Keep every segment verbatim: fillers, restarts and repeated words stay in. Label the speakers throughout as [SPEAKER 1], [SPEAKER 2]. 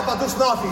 [SPEAKER 1] nova dos nove.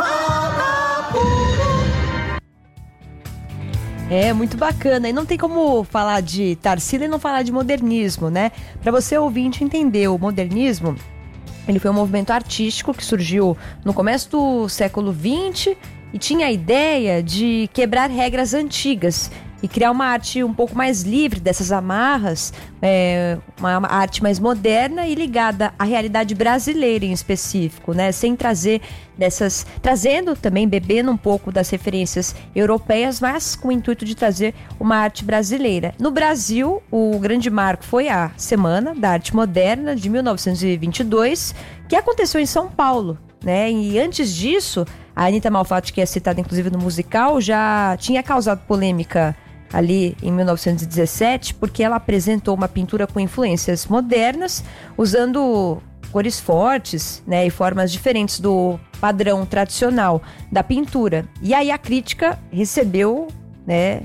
[SPEAKER 2] É, muito bacana. E não tem como falar de Tarsila e não falar de modernismo, né? Para você, ouvinte, entender, o modernismo, ele foi um movimento artístico que surgiu no começo do século vinte e tinha a ideia de quebrar regras antigas e criar uma arte um pouco mais livre dessas amarras, é, uma arte mais moderna e ligada à realidade brasileira em específico, né? Sem trazer dessas, trazendo também, bebendo um pouco das referências europeias, mas com o intuito de trazer uma arte brasileira. No Brasil, o grande marco foi a Semana da Arte Moderna de mil novecentos e vinte e dois, que aconteceu em São Paulo, né? E antes disso, a Anitta Malfatti, que é citada inclusive no musical, já tinha causado polêmica ali em mil novecentos e dezessete, porque ela apresentou uma pintura com influências modernas, usando cores fortes, né, e formas diferentes do padrão tradicional da pintura. E aí a crítica recebeu, né,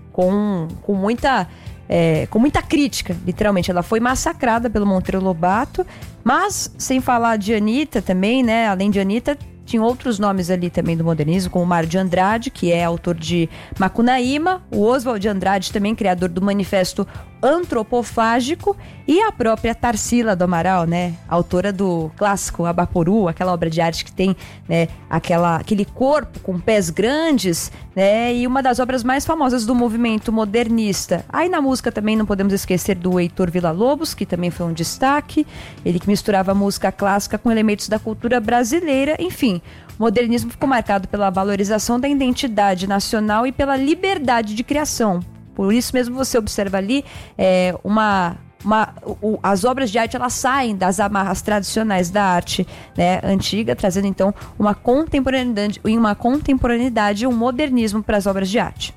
[SPEAKER 2] com, com muita... É, com muita crítica, literalmente. Ela foi massacrada pelo Monteiro Lobato, mas sem falar de Anitta também, né? Além de Anitta, tinha outros nomes ali também do modernismo, como o Mário de Andrade, que é autor de Macunaíma, o Oswald de Andrade, também criador do Manifesto Antropofágico, e a própria Tarsila do Amaral, né, autora do clássico Abaporu, aquela obra de arte que tem, né, aquela, aquele corpo com pés grandes, né, e uma das obras mais famosas do movimento modernista. Aí na música também não podemos esquecer do Heitor Villa-Lobos, que também foi um destaque, ele que misturava música clássica com elementos da cultura brasileira. Enfim, o modernismo ficou marcado pela valorização da identidade nacional e pela liberdade de criação. Por isso mesmo você observa ali é, uma, uma, o, as obras de arte, elas saem das amarras tradicionais da arte, né, antiga, trazendo então uma contemporaneidade, uma contemporaneidade, um modernismo para as obras de arte.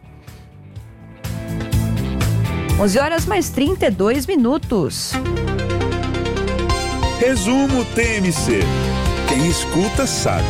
[SPEAKER 2] onze horas mais trinta e dois minutos.
[SPEAKER 3] Resumo T M C. Quem escuta sabe.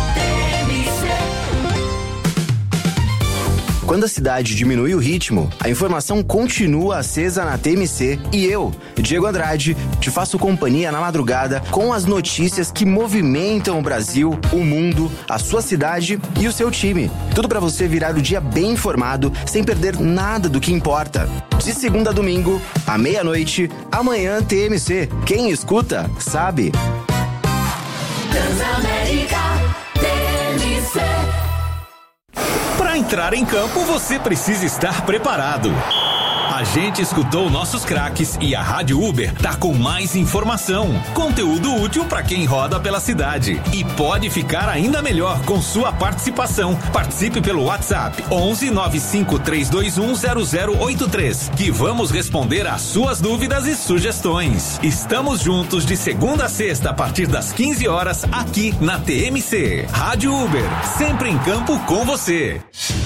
[SPEAKER 4] Quando a cidade diminui o ritmo, a informação continua acesa na T M C e eu, Diego Andrade, te faço companhia na madrugada com as notícias que movimentam o Brasil, o mundo, a sua cidade e o seu time. Tudo pra você virar o dia bem informado, sem perder nada do que importa. De segunda a domingo, à meia-noite, amanhã T M C. Quem escuta, sabe.
[SPEAKER 5] Transamérica T M C.
[SPEAKER 6] Para entrar em campo, você precisa estar preparado. A gente escutou nossos craques e a Rádio Uber tá com mais informação, conteúdo útil para quem roda pela cidade. E pode ficar ainda melhor com sua participação. Participe pelo WhatsApp onze nove cinco três dois um zero zero oito três, que vamos responder às suas dúvidas e sugestões. Estamos juntos de segunda a sexta a partir das quinze horas aqui na T M C. Rádio Uber, sempre em campo com você.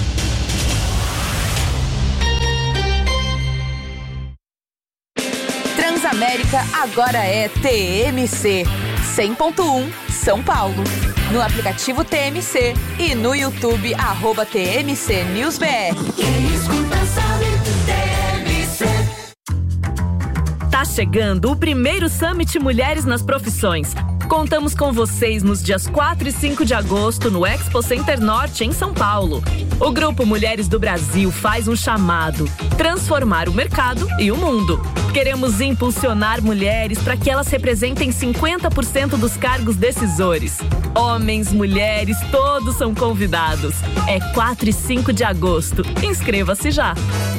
[SPEAKER 7] Transamérica agora é T M C cem ponto um São Paulo. No aplicativo T M C e no YouTube, arroba T M C News B R.
[SPEAKER 5] Quem escuta sabe, T M C.
[SPEAKER 8] Tá chegando o primeiro Summit Mulheres nas Profissões. Contamos com vocês nos dias quatro e cinco de agosto no Expo Center Norte, em São Paulo. O Grupo Mulheres do Brasil faz um chamado: transformar o mercado e o mundo. Queremos impulsionar mulheres para que elas representem cinquenta por cento dos cargos decisores. Homens, mulheres, todos são convidados. É quatro e cinco de agosto. Inscreva-se já.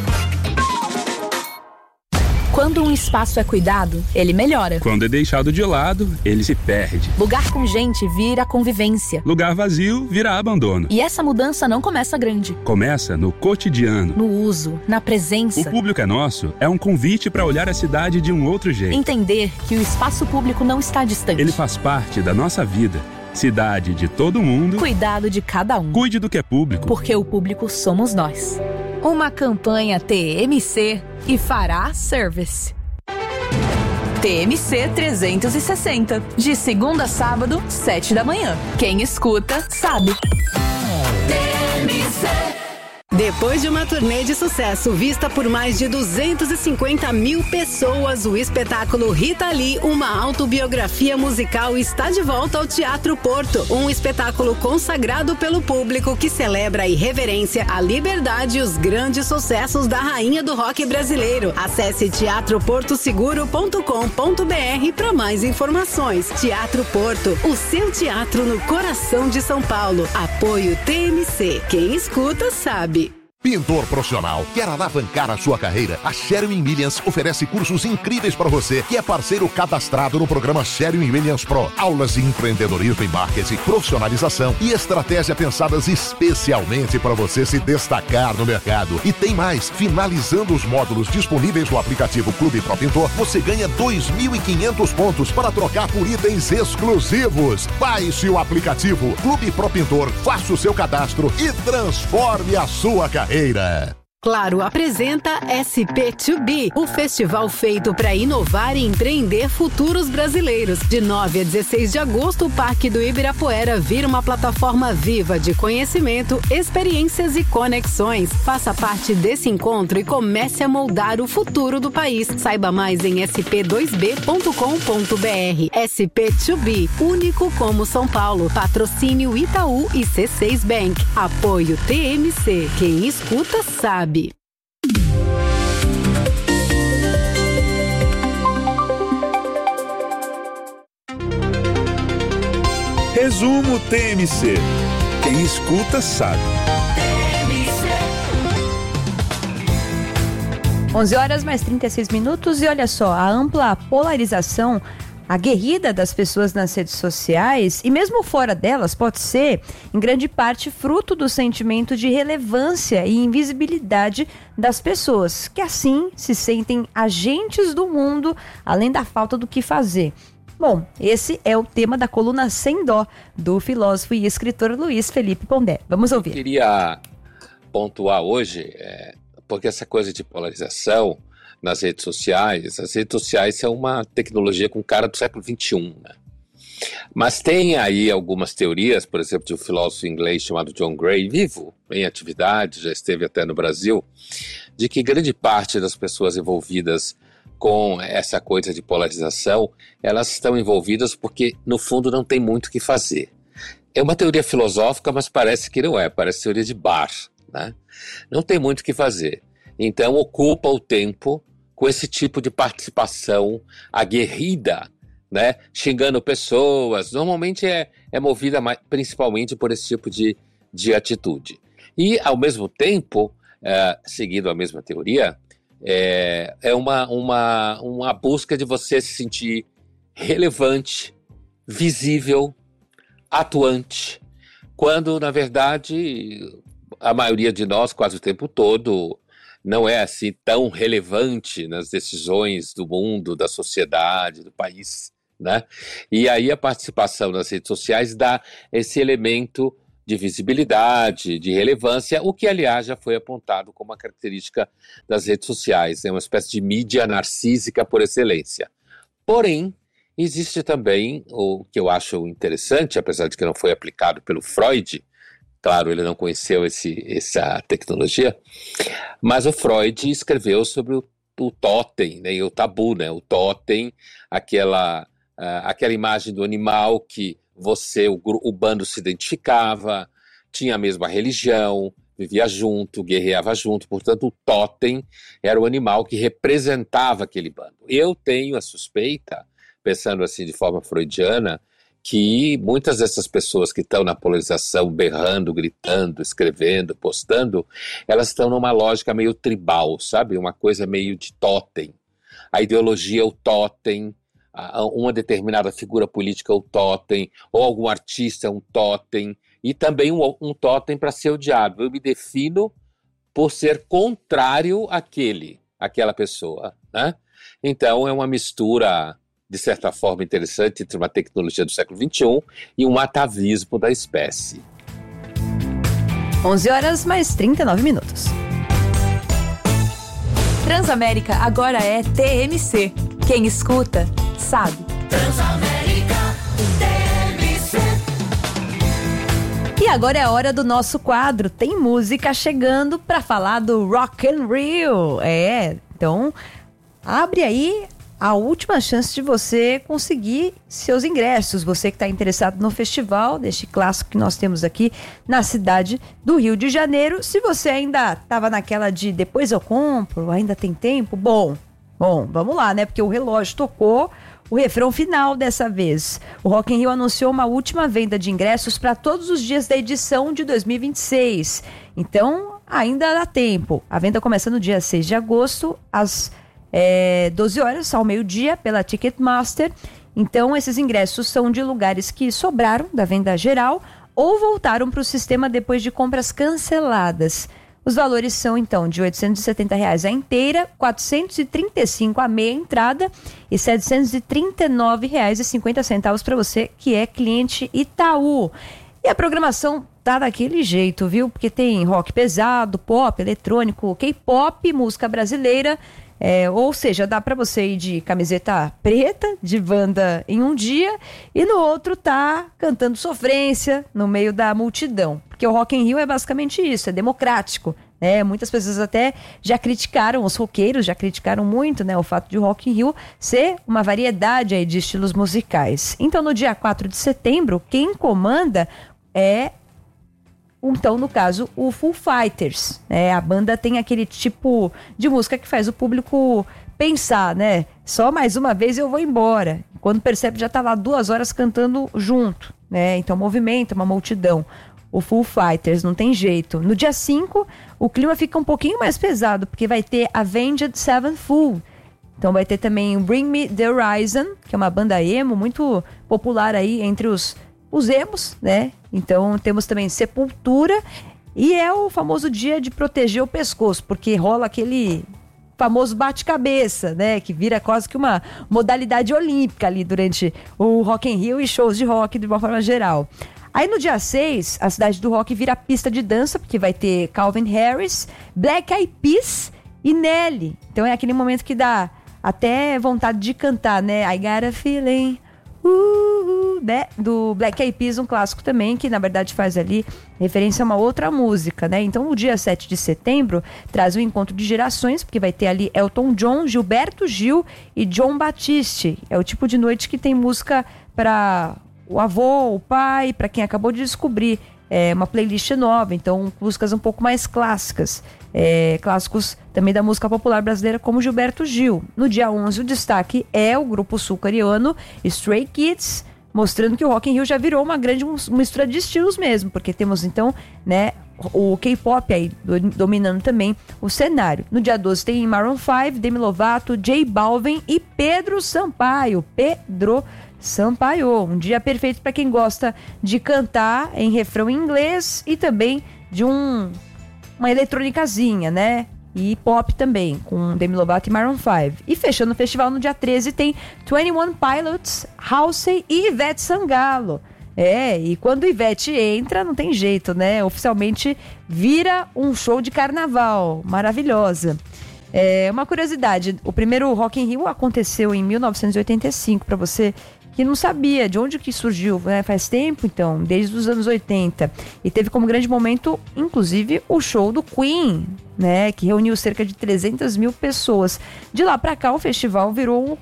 [SPEAKER 9] Quando um espaço é cuidado, ele melhora.
[SPEAKER 10] Quando é deixado de lado, ele se perde.
[SPEAKER 9] Lugar com gente vira convivência.
[SPEAKER 10] Lugar vazio vira abandono.
[SPEAKER 9] E essa mudança não começa grande.
[SPEAKER 10] Começa no cotidiano.
[SPEAKER 9] No uso, na presença.
[SPEAKER 10] O Público é Nosso é um convite para olhar a cidade de um outro jeito.
[SPEAKER 9] Entender que o espaço público não está distante.
[SPEAKER 10] Ele faz parte da nossa vida. Cidade de todo mundo.
[SPEAKER 9] Cuidado de cada um.
[SPEAKER 10] Cuide do que é público.
[SPEAKER 9] Porque o público somos nós. Uma campanha T M C e Fará Service.
[SPEAKER 7] T M C trezentos e sessenta. De segunda a sábado, sete da manhã. Quem escuta, sabe.
[SPEAKER 5] T M C.
[SPEAKER 1] Depois de uma turnê de sucesso vista por mais de duzentas e cinquenta mil pessoas, o espetáculo Rita Lee, uma autobiografia musical, está de volta ao Teatro Porto. Um espetáculo consagrado pelo público que celebra a irreverência, a liberdade e os grandes sucessos da rainha do rock brasileiro. Acesse teatro porto seguro ponto com ponto b r para mais informações. Teatro Porto, o seu teatro no coração de São Paulo. Apoio T M C. Quem escuta sabe.
[SPEAKER 11] Pintor profissional, quer alavancar a sua carreira? A Sherwin Williams oferece cursos incríveis para você, que é parceiro cadastrado no programa Sherwin Williams Pro. Aulas de empreendedorismo e marketing, profissionalização e estratégia pensadas especialmente para você se destacar no mercado. E tem mais, finalizando os módulos disponíveis no aplicativo Clube Pro Pintor, você ganha dois mil e quinhentos pontos para trocar por itens exclusivos. Baixe o aplicativo Clube Pro Pintor, faça o seu cadastro e transforme a sua carreira.
[SPEAKER 1] Claro apresenta S P dois B, o festival feito para inovar e empreender futuros brasileiros. De nove a dezesseis de agosto, o Parque do Ibirapuera vira uma plataforma viva de conhecimento, experiências e conexões. Faça parte desse encontro e comece a moldar o futuro do país. Saiba mais em s p dois b ponto com ponto b r. S P dois B, único como São Paulo. Patrocínio Itaú e C seis Bank. Apoio T M C. Quem escuta sabe.
[SPEAKER 3] Resumo T M C. Quem escuta sabe.
[SPEAKER 2] onze horas mais trinta e seis minutos e olha só, a ampla polarização aguerrida das pessoas nas redes sociais e mesmo fora delas pode ser, em grande parte, fruto do sentimento de relevância e invisibilidade das pessoas, que assim se sentem agentes do mundo, além da falta do que fazer. Bom, esse é o tema da coluna Sem Dó, do filósofo e escritor Luiz Felipe Pondé. Vamos ouvir.
[SPEAKER 12] Eu queria pontuar hoje, é, porque essa coisa de polarização nas redes sociais, as redes sociais são uma tecnologia com cara do século vinte e um, né? Mas tem aí algumas teorias, por exemplo, de um filósofo inglês chamado John Gray, vivo, em atividade, já esteve até no Brasil, de que grande parte das pessoas envolvidas com essa coisa de polarização, elas estão envolvidas porque, no fundo, não tem muito o que fazer. É uma teoria filosófica, mas parece que não é, parece teoria de bar, né? Não tem muito o que fazer. Então, ocupa o tempo com esse tipo de participação aguerrida, né, xingando pessoas, normalmente é, é movida mais, principalmente por esse tipo de, de atitude. E, ao mesmo tempo, é, seguindo a mesma teoria, é, é uma, uma, uma busca de você se sentir relevante, visível, atuante, quando, na verdade, a maioria de nós, quase o tempo todo, não é assim tão relevante nas decisões do mundo, da sociedade, do país, né? E aí a participação nas redes sociais dá esse elemento de visibilidade, de relevância, o que, aliás, já foi apontado como uma característica das redes sociais, é uma espécie de mídia narcísica por excelência. Porém, existe também o que eu acho interessante, apesar de que não foi aplicado pelo Freud. Claro, ele não conheceu esse, essa tecnologia, mas o Freud escreveu sobre o, o totem, né, e o tabu, né, o totem, aquela, uh, aquela imagem do animal que você, o, o bando se identificava, tinha a mesma religião, vivia junto, guerreava junto, portanto o totem era o animal que representava aquele bando. Eu tenho a suspeita, pensando assim de forma freudiana, que muitas dessas pessoas que estão na polarização, berrando, gritando, escrevendo, postando, elas estão numa lógica meio tribal, sabe? Uma coisa meio de totem. A ideologia é o totem, uma determinada figura política é o totem, ou algum artista é um totem, e também um, um totem para ser odiado. Eu me defino por ser contrário àquele, àquela pessoa, né? Então é uma mistura, de certa forma, interessante entre uma tecnologia do século vinte e um e um atavismo da espécie.
[SPEAKER 2] onze horas mais trinta e nove minutos.
[SPEAKER 7] Transamérica agora é T M C. Quem escuta, sabe.
[SPEAKER 5] Transamérica T M C.
[SPEAKER 2] E agora é a hora do nosso quadro. Tem música chegando para falar do Rock in Rio. É, então abre aí a última chance de você conseguir seus ingressos. Você que está interessado no festival, deste clássico que nós temos aqui na cidade do Rio de Janeiro. Se você ainda estava naquela de depois eu compro, ainda tem tempo, bom, bom, vamos lá, né? Porque o relógio tocou o refrão final dessa vez. O Rock in Rio anunciou uma última venda de ingressos para todos os dias da edição de dois mil e vinte e seis. Então, ainda dá tempo. A venda começa no dia seis de agosto, às É, doze horas ao meio-dia pela Ticketmaster. Então esses ingressos são de lugares que sobraram da venda geral ou voltaram para o sistema depois de compras canceladas. Os valores são então de oitocentos e setenta reais a inteira, quatrocentos e trinta e cinco reais a meia entrada e setecentos e trinta e nove reais e cinquenta centavos para você que é cliente Itaú. E a programação tá daquele jeito, viu? Porque tem rock pesado, pop, eletrônico, K-pop, música brasileira. É, ou seja, dá para você ir de camiseta preta, de banda em um dia, e no outro tá cantando sofrência no meio da multidão. Porque o Rock in Rio é basicamente isso, é democrático. Né? Muitas pessoas até já criticaram, os roqueiros já criticaram muito, né, o fato de o Rock in Rio ser uma variedade aí de estilos musicais. Então, no dia quatro de setembro, quem comanda é... Então, no caso, o Foo Fighters, né? A banda tem aquele tipo de música que faz o público pensar, né? Só mais uma vez eu vou embora. Quando percebe, já tá lá duas horas cantando junto, né? Então, movimento, uma multidão. O Foo Fighters, não tem jeito. No dia cinco, o clima fica um pouquinho mais pesado, porque vai ter Avenged Sevenfold. Então, vai ter também Bring Me The Horizon, que é uma banda emo muito popular aí entre os... os emos, né? Então temos também Sepultura e é o famoso dia de proteger o pescoço, porque rola aquele famoso bate-cabeça, né? Que vira quase que uma modalidade olímpica ali durante o Rock in Rio e shows de rock de uma forma geral. Aí no dia seis, a cidade do rock vira pista de dança, porque vai ter Calvin Harris, Black Eyed Peas e Nelly. Então é aquele momento que dá até vontade de cantar, né? I got a feeling... Uh, uh, né? Do Black Eyed Peas, um clássico também, que na verdade faz ali referência a uma outra música, né? Então o dia sete de setembro traz um encontro de gerações, porque vai ter ali Elton John, Gilberto Gil e John Batiste. É o tipo de noite que tem música para o avô, o pai, para quem acabou de descobrir é, uma playlist nova, então músicas um pouco mais clássicas. É, clássicos também da música popular brasileira, como Gilberto Gil. No dia onze, o destaque é o grupo sul-coreano Stray Kids, mostrando que o Rock in Rio já virou uma grande mistura de estilos mesmo, porque temos então, né, o K-pop aí dominando também o cenário. No dia doze tem Maroon cinco, Demi Lovato, J Balvin e Pedro Sampaio. Pedro Sampaio, um dia perfeito para quem gosta de cantar em refrão em inglês e também de um uma eletrônicazinha, né? E pop também, com Demi Lovato e Maroon cinco. E fechando o festival no dia treze tem vinte e um Pilots, Halsey e Ivete Sangalo. É, e quando Ivete entra, não tem jeito, né? Oficialmente vira um show de carnaval. Maravilhosa. É, uma curiosidade, o primeiro Rock in Rio aconteceu em mil novecentos e oitenta e cinco, para você que não sabia de onde que surgiu, né? Faz tempo então, desde os anos oitenta. E teve como grande momento, inclusive, o show do Queen, né? Que reuniu cerca de trezentas mil pessoas. De lá pra cá, o festival virou,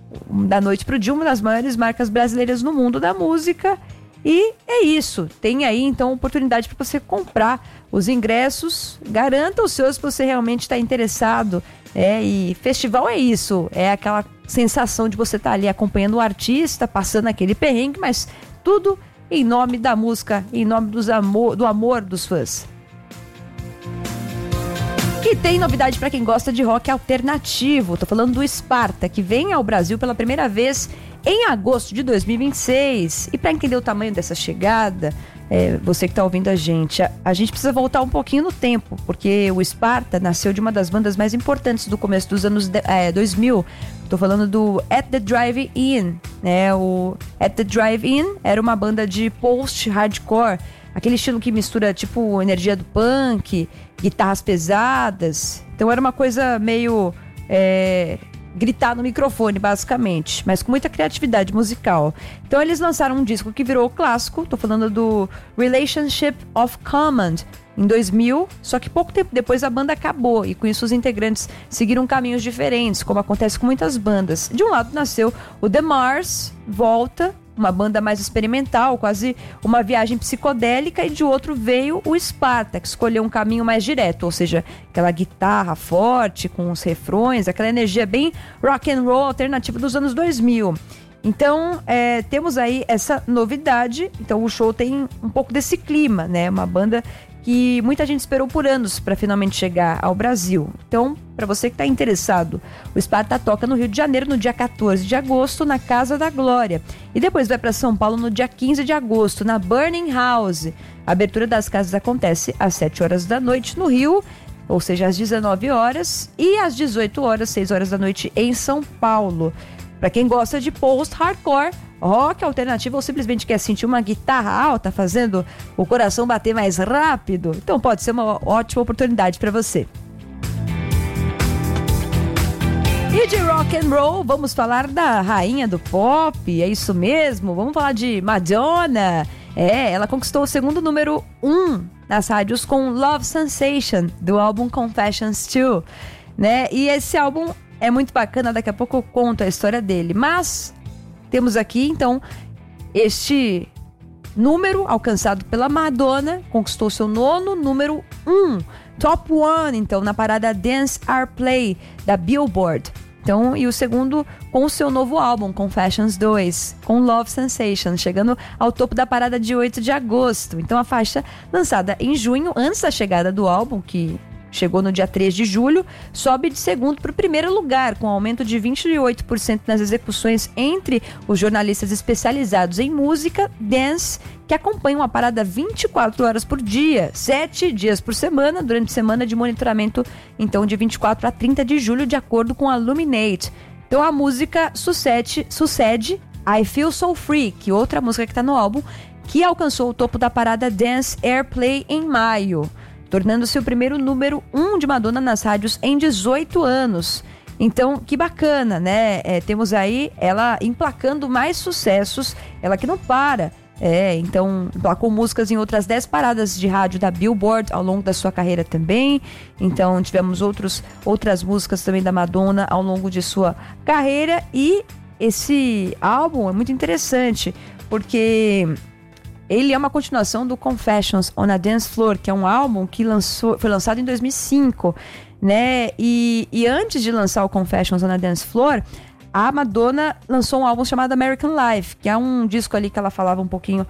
[SPEAKER 2] da noite pro dia, uma das maiores marcas brasileiras no mundo da música. E é isso. Tem aí, então, oportunidade para você comprar os ingressos. Garanta os seus se você realmente está interessado. É, e festival é isso. É aquela sensação de você estar tá ali acompanhando o artista, passando aquele perrengue, mas tudo em nome da música, em nome dos amor, do amor dos fãs. E tem novidade para quem gosta de rock alternativo. Tô falando do Sparta, que vem ao Brasil pela primeira vez em agosto de dois mil e vinte e seis. E para entender o tamanho dessa chegada, é, você que está ouvindo a gente, a, a gente precisa voltar um pouquinho no tempo, porque o Sparta nasceu de uma das bandas mais importantes do começo dos anos de, é, dois mil. Tô falando do At The Drive-In, né? O At The Drive-In era uma banda de post-hardcore, aquele estilo que mistura tipo energia do punk, guitarras pesadas. Então era uma coisa meio... É, gritar no microfone, basicamente, mas com muita criatividade musical. Então eles lançaram um disco que virou clássico, tô falando do Relationship of Command, em dois mil, só que pouco tempo depois a banda acabou e com isso os integrantes seguiram caminhos diferentes, como acontece com muitas bandas. De um lado nasceu o The Mars, volta, uma banda mais experimental, quase uma viagem psicodélica, e de outro veio o Sparta, que escolheu um caminho mais direto, ou seja, aquela guitarra forte com os refrões, aquela energia bem rock and roll alternativa dos anos dois mil. Então, é, temos aí essa novidade. Então o show tem um pouco desse clima, né? Uma banda que muita gente esperou por anos para finalmente chegar ao Brasil. Então, para você que está interessado, o Sparta toca no Rio de Janeiro no dia quatorze de agosto, na Casa da Glória. E depois vai para São Paulo no dia quinze de agosto, na Burning House. A abertura das casas acontece às sete horas da noite no Rio, ou seja, às dezenove horas, e às dezoito horas, seis horas da noite em São Paulo. Para quem gosta de post-hardcore, rock alternativo, ou simplesmente quer sentir uma guitarra alta fazendo o coração bater mais rápido, então pode ser uma ótima oportunidade para você. E de rock and roll, vamos falar da rainha do pop, é isso mesmo, vamos falar de Madonna. É, ela conquistou o segundo número um nas rádios com Love Sensation, do álbum Confessions dois, né? E esse álbum é muito bacana, daqui a pouco eu conto a história dele, mas temos aqui, então, este número alcançado pela Madonna, conquistou seu nono número um, top one, então, na parada Dance Airplay da Billboard. Então, e o segundo com o seu novo álbum, Confessions dois, com Love Sensation, chegando ao topo da parada de oito de agosto. Então, a faixa lançada em junho, antes da chegada do álbum, que chegou no dia três de julho, sobe de segundo para o primeiro lugar, com aumento de vinte e oito por cento nas execuções entre os jornalistas especializados em música dance, que acompanham a parada vinte e quatro horas por dia, sete dias por semana, durante semana de monitoramento, então de vinte e quatro a trinta de julho, de acordo com a Luminate. Então a música sucede, sucede I Feel So Free, que outra música que está no álbum, que alcançou o topo da parada Dance Airplay em maio, tornando-se o primeiro número um de Madonna nas rádios em dezoito anos. Então, que bacana, né? É, temos aí ela emplacando mais sucessos, ela que não para. É, então, emplacou músicas em outras dez paradas de rádio da Billboard ao longo da sua carreira também. Então, tivemos outros, outras músicas também da Madonna ao longo de sua carreira. E esse álbum é muito interessante, porque ele é uma continuação do Confessions on a Dance Floor, que é um álbum que lançou, foi lançado em dois mil e cinco, né? E, e antes de lançar o Confessions on a Dance Floor, a Madonna lançou um álbum chamado American Life, que é um disco ali que ela falava um pouquinho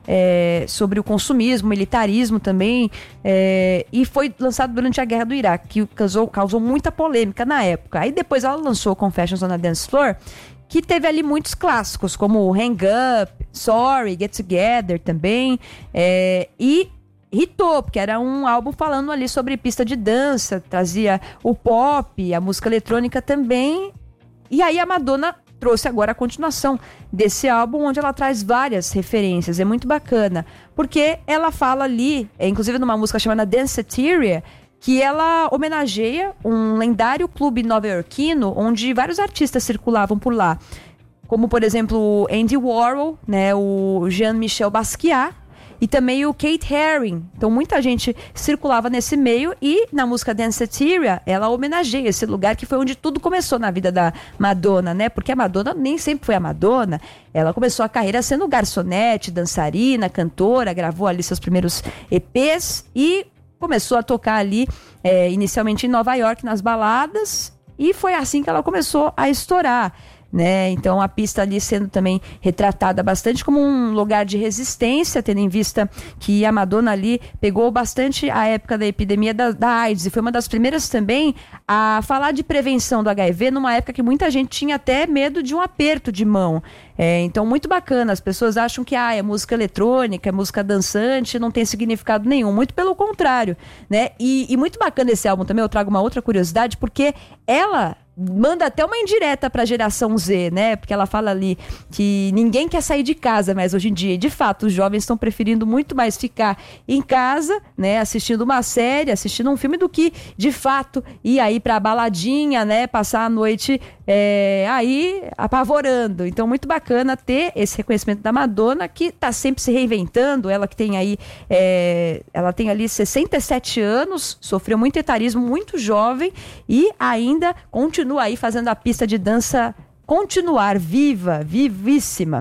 [SPEAKER 2] é, sobre o consumismo, militarismo também, é, e foi lançado durante a Guerra do Iraque, que causou, causou muita polêmica na época. Aí depois ela lançou Confessions on a Dance Floor, que teve ali muitos clássicos, como Hang Up, Sorry, Get Together também, é, e hitou, porque era um álbum falando ali sobre pista de dança, trazia o pop, a música eletrônica também. E aí a Madonna trouxe agora a continuação desse álbum, onde ela traz várias referências, é muito bacana, porque ela fala ali, é, inclusive numa música chamada Danceteria, que ela homenageia um lendário clube nova-iorquino onde vários artistas circulavam por lá, como por exemplo Andy Warhol, né, o Jean-Michel Basquiat e também o Kate Haring. Então muita gente circulava nesse meio, e na música Danceteria ela homenageia esse lugar que foi onde tudo começou na vida da Madonna, né? Porque a Madonna nem sempre foi a Madonna, ela começou a carreira sendo garçonete, dançarina, cantora, gravou ali seus primeiros E Pês e começou a tocar ali, é, inicialmente em Nova York, nas baladas, e foi assim que ela começou a estourar, né? Então a pista ali sendo também retratada bastante como um lugar de resistência, tendo em vista que a Madonna ali pegou bastante a época da epidemia da, da AIDS, e foi uma das primeiras também a falar de prevenção do H I V numa época que muita gente tinha até medo de um aperto de mão. É, então muito bacana, as pessoas acham que ah, é música eletrônica, é música dançante, não tem significado nenhum, muito pelo contrário, né? E, e muito bacana esse álbum também, eu trago uma outra curiosidade, porque ela manda até uma indireta pra geração Z, né? Porque ela fala ali que ninguém quer sair de casa mais hoje em dia. E de fato, os jovens estão preferindo muito mais ficar em casa, né? Assistindo uma série, assistindo um filme, do que, de fato, ir aí pra baladinha, né? Passar a noite é, aí apavorando. Então, muito bacana ter esse reconhecimento da Madonna, que está sempre se reinventando. Ela que tem aí, é, ela tem ali sessenta e sete anos, sofreu muito etarismo, muito jovem, e ainda continua aí fazendo a pista de dança continuar viva, vivíssima.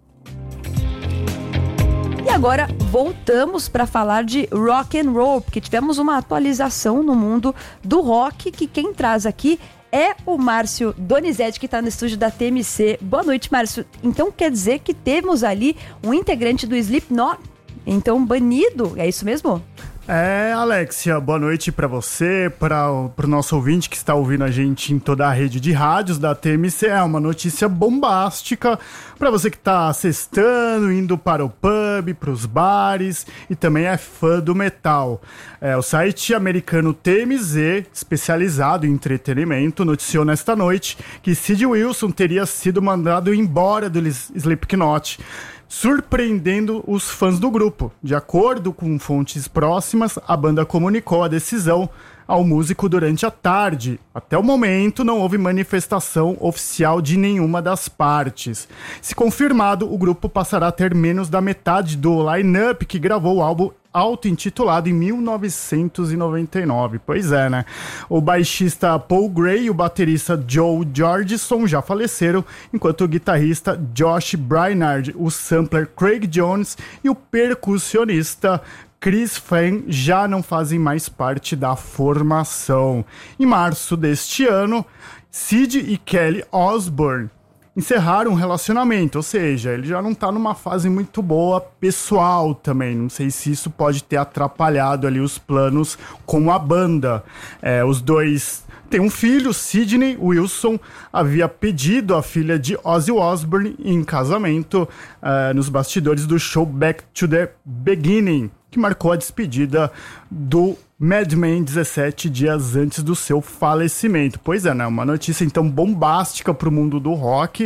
[SPEAKER 2] E agora voltamos para falar de rock and roll, porque tivemos uma atualização no mundo do rock, que quem traz aqui é o Márcio Donizete, que está no estúdio da T M C. Boa noite, Márcio. Então quer dizer que temos ali um integrante do Slipknot, então banido, é isso mesmo?
[SPEAKER 13] É, Alexia, boa noite para você, para o nosso ouvinte que está ouvindo a gente em toda a rede de rádios da T M C. É uma notícia bombástica para você que está sextando, indo para o pub, para os bares e também é fã do metal. É, o site americano T M Z, especializado em entretenimento, noticiou nesta noite que Sid Wilson teria sido mandado embora do Slipknot, surpreendendo os fãs do grupo. De acordo com fontes próximas, a banda comunicou a decisão ao músico durante a tarde. Até o momento, não houve manifestação oficial de nenhuma das partes. Se confirmado, o grupo passará a ter menos da metade do line-up que gravou o álbum auto-intitulado em mil novecentos e noventa e nove. Pois é, né? O baixista Paul Gray e o baterista Joe Jordison já faleceram, enquanto o guitarrista Josh Brainard, o sampler Craig Jones e o percussionista Chris Fan já não fazem mais parte da formação. Em março deste ano, Sid e Kelly Osbourne encerraram um relacionamento, ou seja, ele já não tá numa fase muito boa pessoal também. Não sei se isso pode ter atrapalhado ali os planos com a banda. É, os dois têm um filho, Sidney Wilson havia pedido a filha de Ozzy Osbourne em casamento uh, nos bastidores do show Back to the Beginning, que marcou a despedida do Madman dezessete dias antes do seu falecimento. Pois é, né? Uma notícia então bombástica para o mundo do rock.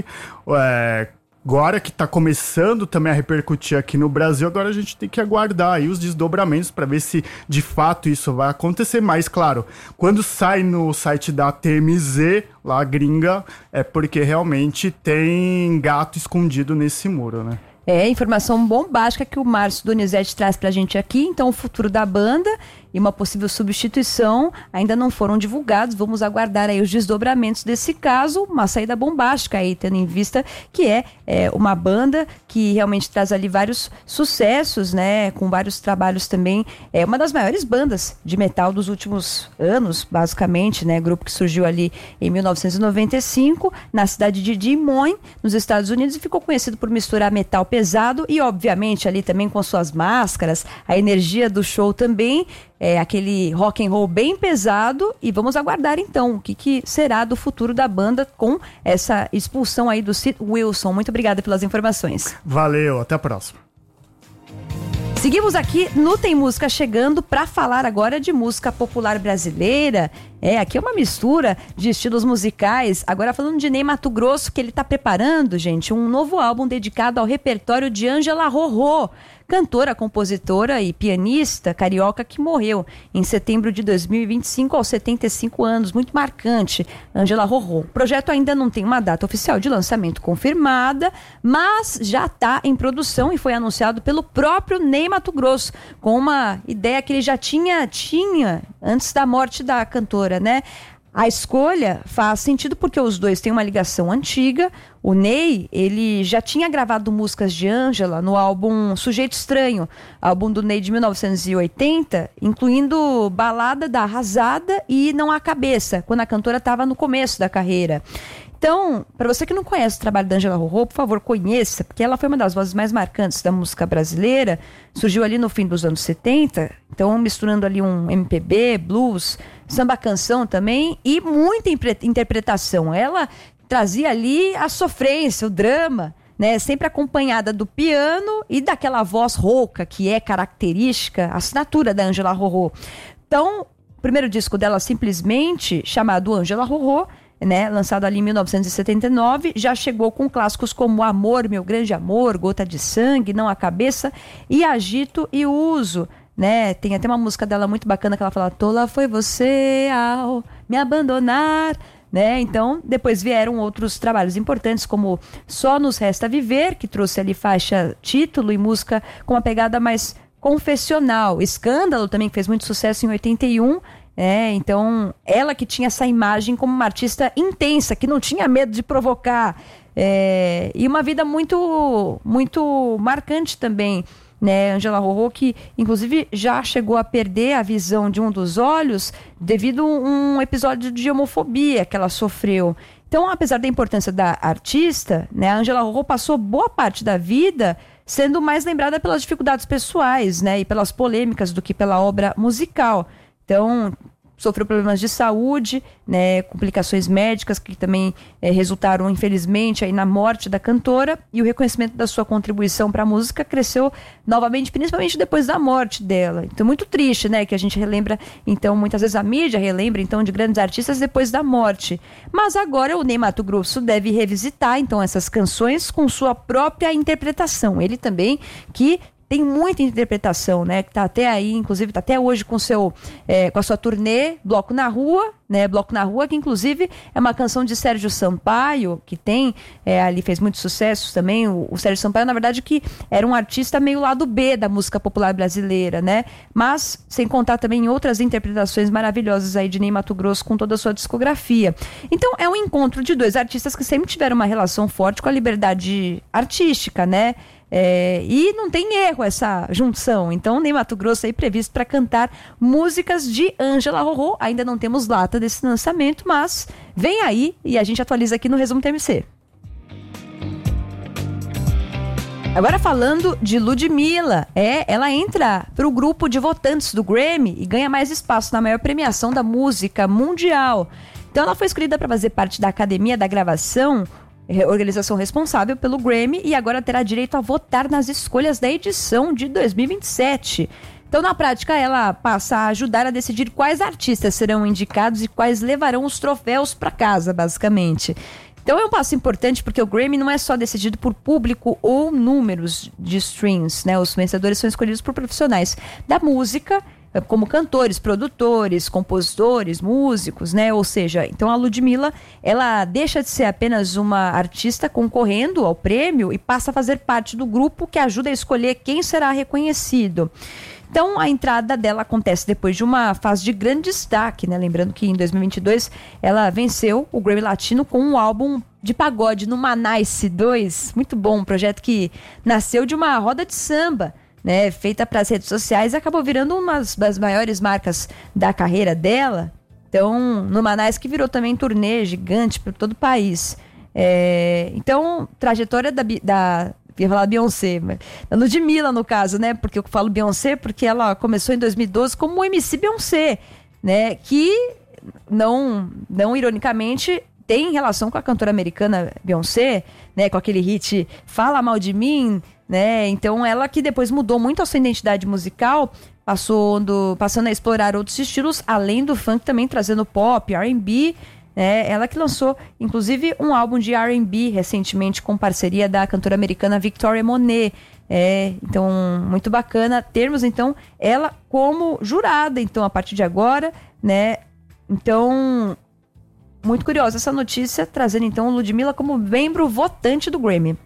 [SPEAKER 13] É, agora que está começando também a repercutir aqui no Brasil, agora a gente tem que aguardar aí os desdobramentos para ver se de fato isso vai acontecer. Mas, claro, quando sai no site da T M Z, lá gringa, é porque realmente tem gato escondido nesse muro, né?
[SPEAKER 2] É, informação bombástica que o Márcio Donizete traz pra gente aqui. Então, o futuro da banda e uma possível substituição ainda não foram divulgados. Vamos aguardar aí os desdobramentos desse caso. Uma saída bombástica aí, tendo em vista que é, é uma banda que realmente traz ali vários sucessos, né? Com vários trabalhos também. É uma das maiores bandas de metal dos últimos anos, basicamente, né? Grupo que surgiu ali em mil novecentos e noventa e cinco, na cidade de Des Moines, nos Estados Unidos, e ficou conhecido por misturar metal pesado e, obviamente, ali também com suas máscaras, a energia do show também, é aquele rock and roll bem pesado. E vamos aguardar então o que, que será do futuro da banda com essa expulsão aí do Sid Wilson. Muito obrigada pelas informações.
[SPEAKER 13] Valeu, até a próxima.
[SPEAKER 2] Seguimos aqui no Tem Música Chegando para falar agora de música popular brasileira. É, aqui é uma mistura de estilos musicais. Agora falando de Ney Matogrosso, que ele está preparando, gente, um novo álbum dedicado ao repertório de Ângela Rorô, cantora, compositora e pianista carioca que morreu em setembro de dois mil e vinte e cinco aos setenta e cinco anos, muito marcante, Ângela Rorô. O projeto ainda não tem uma data oficial de lançamento confirmada, mas já está em produção e foi anunciado pelo próprio Ney Matogrosso, com uma ideia que ele já tinha, tinha antes da morte da cantora, né? A escolha faz sentido porque os dois têm uma ligação antiga. O Ney, ele já tinha gravado músicas de Ângela no álbum Sujeito Estranho, álbum do Ney de mil novecentos e oitenta, incluindo Balada da Arrasada e Não Há Cabeça, quando a cantora estava no começo da carreira. Então, para você que não conhece o trabalho da Ângela Rorô, por favor, conheça, porque ela foi uma das vozes mais marcantes da música brasileira, surgiu ali no fim dos anos setenta, então misturando ali um M P B, blues, samba-canção também e muita interpretação. Ela trazia ali a sofrência, o drama, né, sempre acompanhada do piano e daquela voz rouca que é característica, a assinatura da Ângela Rorô. Então, o primeiro disco dela, simplesmente chamado Ângela Rorô, né, lançado ali em mil novecentos e setenta e nove, já chegou com clássicos como Amor, Meu Grande Amor, Gota de Sangue, Não Há Cabeça e Agito e Uso, né? Tem até uma música dela muito bacana que ela fala: tola foi você ao me abandonar, né? Então, depois vieram outros trabalhos importantes, como Só Nos Resta Viver, que trouxe ali faixa título e música com uma pegada mais confessional. Escândalo também, que fez muito sucesso em oitenta e um, é, então, ela que tinha essa imagem como uma artista intensa, que não tinha medo de provocar, é, e uma vida muito, muito marcante também, né? Angela Rorô, que inclusive já chegou a perder a visão de um dos olhos devido a um episódio de homofobia que ela sofreu. Então, apesar da importância da artista, né, a Angela Rorô passou boa parte da vida sendo mais lembrada pelas dificuldades pessoais, né, e pelas polêmicas do que pela obra musical. Então, sofreu problemas de saúde, né, complicações médicas que também é, resultaram, infelizmente, aí na morte da cantora, e o reconhecimento da sua contribuição para a música cresceu novamente, principalmente depois da morte dela. Então, muito triste, né, que a gente relembra, então, muitas vezes a mídia relembra, então, de grandes artistas depois da morte. Mas agora o Ney Matogrosso deve revisitar, então, essas canções com sua própria interpretação. Ele também, que tem muita interpretação, né? Que tá até aí, inclusive, tá até hoje com, seu, é, com a sua turnê Bloco na Rua, né? Bloco na Rua, que inclusive é uma canção de Sérgio Sampaio, que tem, é, ali fez muito sucesso também. O, o Sérgio Sampaio, na verdade, que era um artista meio lado B da música popular brasileira, né? Mas, sem contar também em outras interpretações maravilhosas aí de Ney Matogrosso com toda a sua discografia. Então, é um encontro de dois artistas que sempre tiveram uma relação forte com a liberdade artística, né? É, e não tem erro essa junção. Então, Ney Matogrosso aí previsto para cantar músicas de Angela Rorô. Ainda não temos data desse lançamento, mas vem aí e a gente atualiza aqui no Resumo T M C. Agora falando de Ludmilla, é, ela entra para o grupo de votantes do Grammy e ganha mais espaço na maior premiação da música mundial. Então ela foi escolhida para fazer parte da Academia da Gravação, organização responsável pelo Grammy, e agora terá direito a votar nas escolhas da edição de dois mil e vinte e sete. Então, na prática, ela passa a ajudar a decidir quais artistas serão indicados e quais levarão os troféus para casa, basicamente. Então, é um passo importante porque o Grammy não é só decidido por público ou números de streams, né? Os vencedores são escolhidos por profissionais da música, como cantores, produtores, compositores, músicos, né? Ou seja, então a Ludmilla, ela deixa de ser apenas uma artista concorrendo ao prêmio e passa a fazer parte do grupo que ajuda a escolher quem será reconhecido. Então, a entrada dela acontece depois de uma fase de grande destaque, né? Lembrando que em dois mil e vinte e dois ela venceu o Grammy Latino com um álbum de pagode no Manice dois. Muito bom, um projeto que nasceu de uma roda de samba, né, feita para as redes sociais, acabou virando uma das maiores marcas da carreira dela. Então, no Manaus, que virou também turnê gigante por todo o país. É, então, trajetória da, da ia falar Beyoncé, da Ludmilla no caso, né? Porque eu falo Beyoncé porque ela começou em dois mil e doze como M C Beyoncé, né? Que não, não ironicamente tem relação com a cantora americana Beyoncé, né? Com aquele hit Fala Mal de Mim, né? Então ela que depois mudou muito a sua identidade musical, passando, passando a explorar outros estilos, além do funk também trazendo pop, R and B, né? Ela que lançou inclusive um álbum de R and B recentemente com parceria da cantora americana Victoria Monet. É, então muito bacana termos então ela como jurada então a partir de agora, né? Então muito curiosa essa notícia, trazendo então Ludmilla como membro votante do Grammy.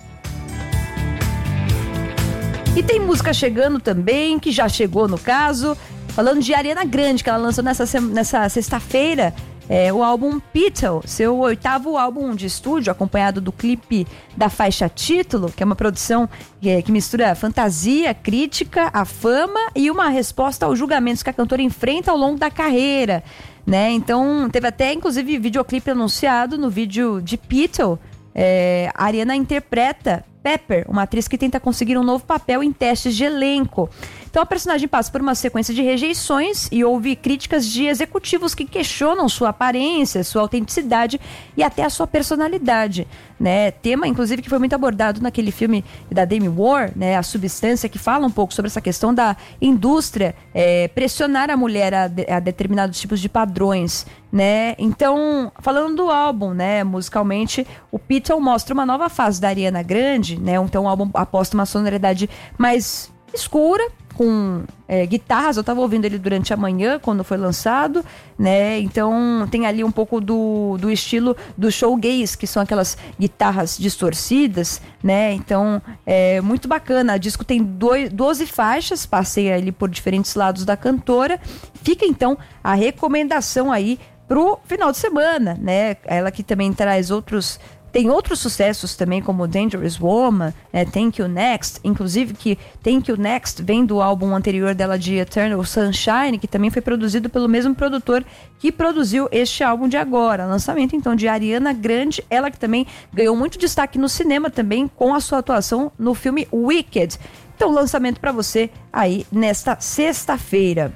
[SPEAKER 2] E tem música chegando também, que já chegou no caso, falando de Ariana Grande, que ela lançou nessa, nessa sexta-feira, é, o álbum Petal, seu oitavo álbum de estúdio, acompanhado do clipe da faixa título, que é uma produção que, que mistura fantasia, crítica, a fama e uma resposta aos julgamentos que a cantora enfrenta ao longo da carreira, né? Então, teve até, inclusive, videoclipe anunciado no vídeo de Petal. É, a Ariana interpreta Pepper, uma atriz que tenta conseguir um novo papel em testes de elenco. Então a personagem passa por uma sequência de rejeições e ouve críticas de executivos que questionam sua aparência, sua autenticidade e até a sua personalidade, né? Tema, inclusive, que foi muito abordado naquele filme da Demi Moore, né? A Substância, que fala um pouco sobre essa questão da indústria é, pressionar a mulher a, de, a determinados tipos de padrões, né? Então, falando do álbum, né? Musicalmente, o Petal mostra uma nova fase da Ariana Grande, né? Então o álbum aposta uma sonoridade mais escura, com é, guitarras. Eu estava ouvindo ele durante a manhã, quando foi lançado, né? Então tem ali um pouco do, do estilo do shoegaze, que são aquelas guitarras distorcidas, né? Então é muito bacana. O disco tem dois, doze faixas, passei ali por diferentes lados da cantora. Fica então a recomendação aí pro final de semana, né? Ela que também traz outros... Tem outros sucessos também, como Dangerous Woman, né, Thank You Next, inclusive que Thank You Next vem do álbum anterior dela de Eternal Sunshine, que também foi produzido pelo mesmo produtor que produziu este álbum de agora. Lançamento então de Ariana Grande, ela que também ganhou muito destaque no cinema também com a sua atuação no filme Wicked. Então lançamento para você aí nesta sexta-feira.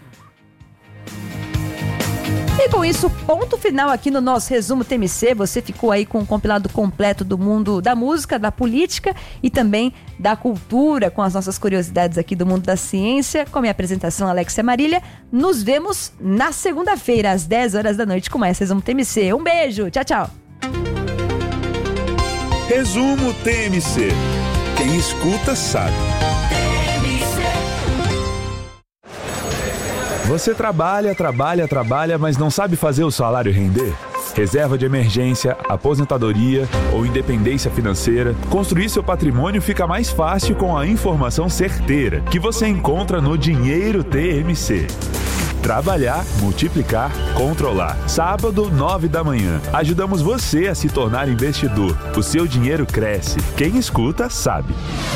[SPEAKER 2] E com isso, ponto final aqui no nosso resumo T M C. Você ficou aí com um compilado completo do mundo da música, da política e também da cultura, com as nossas curiosidades aqui do mundo da ciência, com a minha apresentação Alexia Marília. Nos vemos na segunda-feira, às dez horas da noite, com mais resumo T M C. Um beijo, tchau, tchau.
[SPEAKER 3] Resumo T M C. Quem escuta sabe.
[SPEAKER 10] Você trabalha, trabalha, trabalha, mas não sabe fazer o salário render? Reserva de emergência, aposentadoria ou independência financeira, construir seu patrimônio fica mais fácil com a informação certeira que você encontra no Dinheiro T M C. Trabalhar, multiplicar, controlar. Sábado, nove da manhã. Ajudamos você a se tornar investidor. O seu dinheiro cresce. Quem escuta, sabe.